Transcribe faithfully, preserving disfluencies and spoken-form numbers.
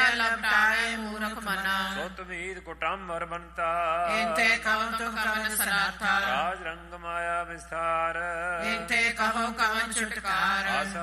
ਲਪਟਾਏ ਮੂਰਖ ਮਨਾ। ਸੁਤ ਮੀਤ ਕੁਟੰਬਰ ਬੰਤਾ ਇੰਤੇ ਕਹੋ ਤੁਮ ਕਵਨ ਸਨਾਥਾ। ਰਾਜ ਰੰਗ ਮਾਇਆ ਵਿਸਥਾਰ ਇੰਤੇ ਕਹੋ ਕਵਨ ਛੁਟਕਾਰ।